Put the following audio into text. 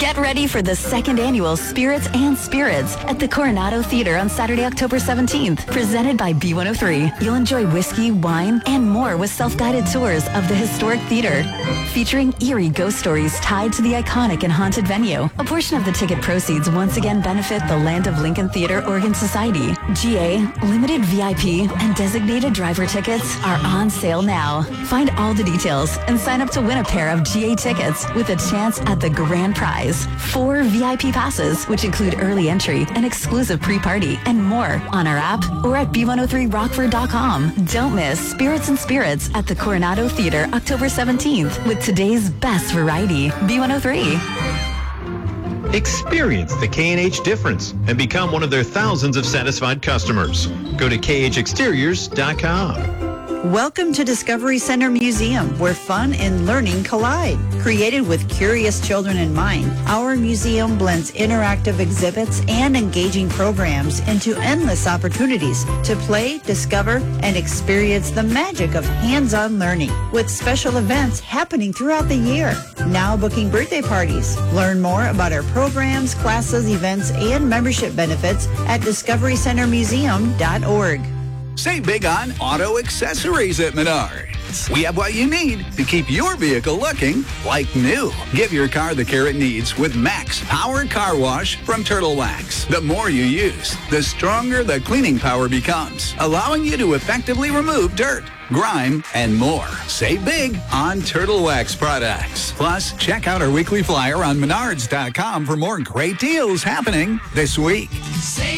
Get ready for the second annual Spirits and Spirits at the Coronado Theater on Saturday, October 17th. Presented by B103. You'll enjoy whiskey, wine, and more with self-guided tours of the historic theater. Featuring eerie ghost stories tied to the iconic and haunted venue. A portion of the ticket proceeds once again benefit the Land of Lincoln Theater Oregon Society. GA, limited VIP, and designated driver tickets are on sale now. Find all the details and sign up to win a pair of GA tickets with a chance at the grand prize. 4 VIP passes, which include early entry, an exclusive pre-party, and more on our app or at b103rockford.com. Don't miss Spirits and Spirits at the Coronado Theater October 17th with today's best variety, B103. Experience the K&H difference and become one of their thousands of satisfied customers. Go to khexteriors.com. Welcome to Discovery Center Museum, where fun and learning collide. Created with curious children in mind, our museum blends interactive exhibits and engaging programs into endless opportunities to play, discover, and experience the magic of hands-on learning, with special events happening throughout the year. Now booking birthday parties. Learn more about our programs, classes, events, and membership benefits at discoverycentermuseum.org. Save big on auto accessories at Menards. We have what you need to keep your vehicle looking like new. Give your car the care it needs with Max Power Car Wash from Turtle Wax. The more you use, the stronger the cleaning power becomes, allowing you to effectively remove dirt, grime, and more. Save big on Turtle Wax products. Plus, check out our weekly flyer on Menards.com for more great deals happening this week. Save